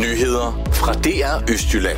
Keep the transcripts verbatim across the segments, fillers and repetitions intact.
Nyheder fra D R Østjylland.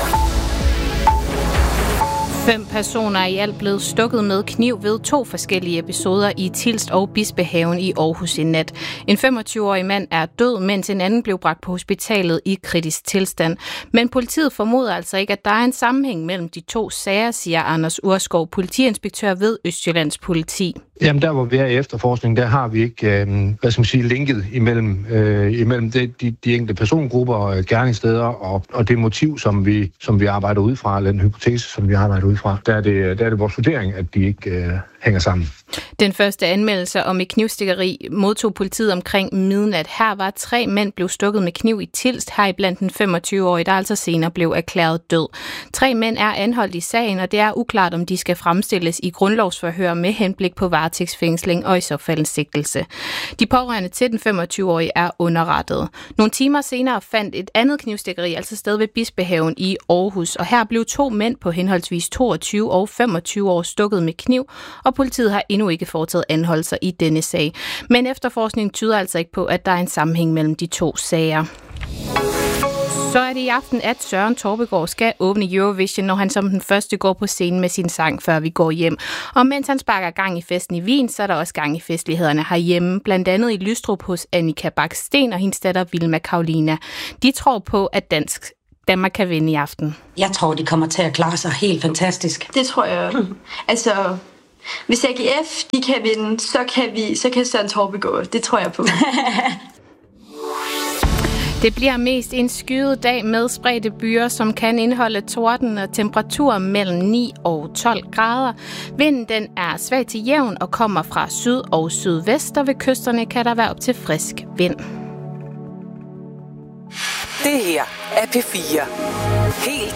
Fem personer er i alt blevet stukket med kniv ved to forskellige episoder i Tilst og Bispehaven i Aarhus i nat. En femogtyve-årig mand er død, mens en anden blev bragt på hospitalet i kritisk tilstand. Men politiet formoder altså ikke, at der er en sammenhæng mellem de to sager, siger Anders Urskov, politiinspektør ved Østjyllands Politi. Jamen der, hvor vi er i efterforskning, der har vi ikke, øh, hvad skal man sige, linket imellem, øh, imellem de, de, de enkelte persongrupper og gerningssteder og, og det motiv, som vi, som vi arbejder ud fra, eller den hypotese, som vi arbejder ud fra. Der er det, der er det vores vurdering, at de ikke øh, hænger sammen. Den første anmeldelse om et knivstikkeri modtog politiet omkring midnat. Her var tre mænd blev stukket med kniv i Tilst, heriblandt den femogtyve-årige, der altså senere blev erklæret død. Tre mænd er anholdt i sagen, og det er uklart, om de skal fremstilles i grundlovsforhør med henblik på varetægtsfængsling og i så fald en sigtelse. De pårørende til den femogtyve-årige er underrettet. Nogle timer senere fandt et andet knivstikkeri altså sted ved Bispehaven i Aarhus, og her blev to mænd på henholdsvis toogtyve og femogtyve år stukket med kniv, og politiet har endnu ikke foretaget anholdelser i denne sag. Men efterforskningen tyder altså ikke på, at der er en sammenhæng mellem de to sager. Så er det i aften, at Søren Torpegaard skal åbne Eurovision, når han som den første går på scenen med sin sang, før vi går hjem. Og mens han sparker gang i festen i Wien, så er der også gang i festlighederne herhjemme, blandt andet i Lystrup hos Annika Bak-Sten og hendes datter Vilma Karolina. De tror på, at dansk Danmark kan vinde i aften. Jeg tror, de kommer til at klare sig helt fantastisk. Det tror jeg. Altså, hvis A G F de kan vinde, så kan vi, så kan Søren Torpegaard. Det tror jeg på. Det bliver mest en skyet dag med spredte byer, som kan indeholde torden og temperaturer mellem ni og tolv grader. Vinden den er svag til jævn og kommer fra syd og sydvest, og ved kysterne kan der være op til frisk vind. Det her er P fire. Helt